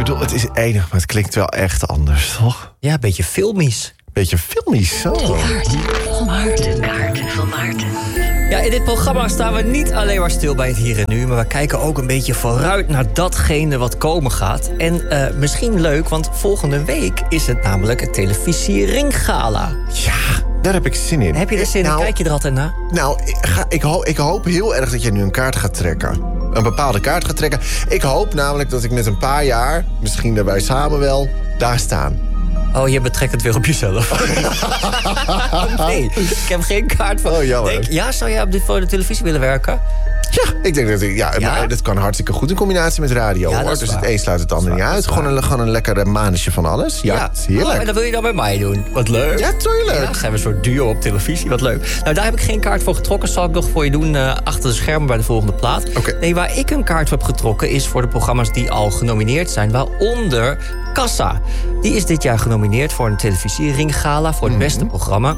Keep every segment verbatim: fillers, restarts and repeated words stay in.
bedoel, het is enig, maar het klinkt wel echt anders, toch? Ja, een beetje filmisch. Beetje filmisch, zo. De kaarten van Maarten. De kaarten van Maarten. Ja, in dit programma staan we niet alleen maar stil bij het hier en nu... maar we kijken ook een beetje vooruit naar datgene wat komen gaat. En uh, misschien leuk, want volgende week is het namelijk het televisie Ringgala. Ja, daar heb ik zin in. Heb je er zin in? Nou, Kijk je er altijd naar? Nou, ik, ga, ik, hoop, ik hoop heel erg dat je nu een kaart gaat trekken. Een bepaalde kaart gaat trekken. Ik hoop namelijk dat ik met een paar jaar, misschien daarbij samen wel, daar staan. Oh, je betrekt het weer op jezelf. Nee, ik heb geen kaart van... Oh, jammer. Denk, ja, zou jij op de, voor de televisie willen werken? Ja, ik denk dat ik, ja, Ja? Maar dat kan hartstikke goed in combinatie met radio. Ja, hoor. dat is Dus waar. het een sluit het ander Dat niet is waar, uit. dat is Gewoon een, gewoon een lekker manetje van alles. Ja, dat is heerlijk. Oh, en dat wil je dan bij mij doen. Wat leuk. Ja, tuurlijk. Ja, dan zijn we een soort duo op televisie. Wat leuk. Nou, daar heb ik geen kaart voor getrokken. Zal ik nog voor je doen uh, achter de schermen bij de volgende plaat. Oké. Nee, waar ik een kaart voor heb getrokken... is voor de programma's die al genomineerd zijn. Waaronder Kassa. Die is dit jaar genomineerd voor een televisie Ringgala... voor het beste programma.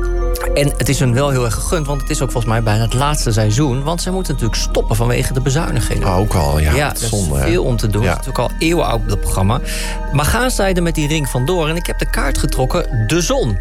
En het is hun wel heel erg gegund, want het is ook volgens mij bijna het laatste seizoen. Want zij moeten natuurlijk stoppen vanwege de bezuinigingen. Oh, ook al, ja. Ja, dat dat zonde, is hè. veel om te doen. Ja. Het is natuurlijk al eeuwen oud, dat programma. Maar gaan zij er met die ring vandoor? En ik heb de kaart getrokken, de zon.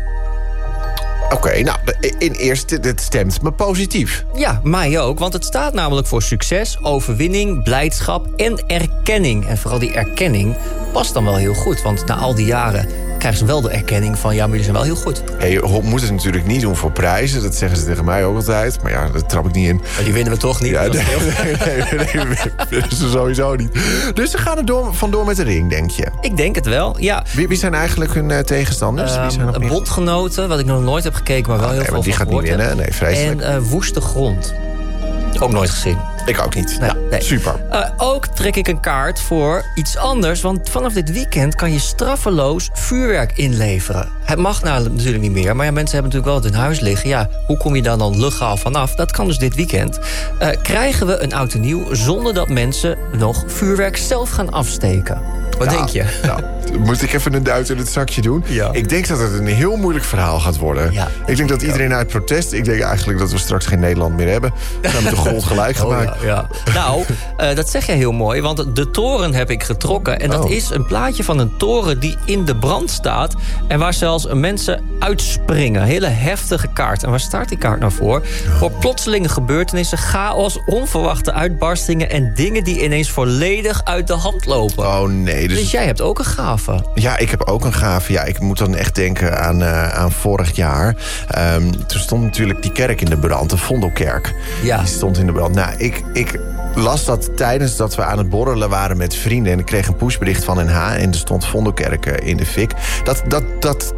Oké, okay, nou, in eerste, dit stemt me positief. Ja, mij ook, want het staat namelijk voor succes, overwinning, blijdschap en erkenning. En vooral die erkenning past dan wel heel goed, want na al die jaren krijgen ze wel de erkenning van... ja, maar jullie zijn wel heel goed. Hey, je moet het natuurlijk niet doen voor prijzen. Dat zeggen ze tegen mij ook altijd. Maar ja, dat trap ik niet in. Maar die winnen we toch niet? Ja, Dat nee, is heel- nee, nee, nee, nee, dat is sowieso niet. Dus ze gaan er door, vandoor met de ring, denk je? Ik denk het wel, ja. Wie, wie zijn eigenlijk hun uh, tegenstanders? Wie zijn nog Um, meer? bondgenoten, wat ik nog nooit heb gekeken, maar wel Ah, heel nee, veel want die van gaat niet gehoord winnen. heb. Nee, vreselijk. En uh, Woeste Grond. Ook nooit gezien. Ik ook niet. Nee, nou, nee. super. Uh, ook trek ik een kaart voor iets anders. Want vanaf dit weekend kan je straffeloos vuurwerk inleveren. Het mag nou natuurlijk niet meer. Maar ja, mensen hebben natuurlijk wel het in huis liggen. Ja, hoe kom je daar dan legaal vanaf? Dat kan dus dit weekend. Uh, krijgen we een oud en nieuw zonder dat mensen nog vuurwerk zelf gaan afsteken? Wat Ja, denk je? Nou, moet ik even een duit in het zakje doen? Ja. Ik denk dat het een heel moeilijk verhaal gaat worden. Ja, ik denk dat iedereen uit protest... Ik denk eigenlijk dat we straks geen Nederland meer hebben. We gaan met de grond gelijk gemaakt. Oh, ja, ja. Nou, uh, dat zeg jij heel mooi, want de toren heb ik getrokken. En dat Oh. is een plaatje van een toren die in de brand staat... en waar zelfs mensen uitspringen. Hele heftige kaart. En waar staat die kaart nou voor? Oh. Voor plotselinge gebeurtenissen, chaos, onverwachte uitbarstingen... en dingen die ineens volledig uit de hand lopen. Oh nee. Dus, Dus jij hebt ook een gave. ja, ik heb ook een gave. Ja, ik moet dan echt denken aan, uh, aan vorig jaar. Um, toen stond natuurlijk die kerk in de brand. De Vondelkerk. Ja. Die stond in de brand. Nou, ik... ik las dat tijdens dat we aan het borrelen waren met vrienden... en ik kreeg een pushbericht van N H... en er stond Vondelkerk in de fik. Dat, dat, dat,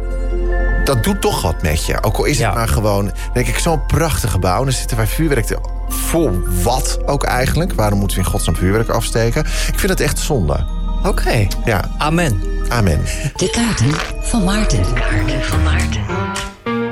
dat doet toch wat met je. Ook al is Ja. het maar gewoon... denk ik, zo'n prachtig gebouw. En dan zitten wij vuurwerk te... voor wat ook eigenlijk? Waarom moeten we in godsnaam vuurwerk afsteken? Ik vind het echt zonde. Oké. Ja, Amen. amen. De kaarten van Maarten. De kaarten van Maarten.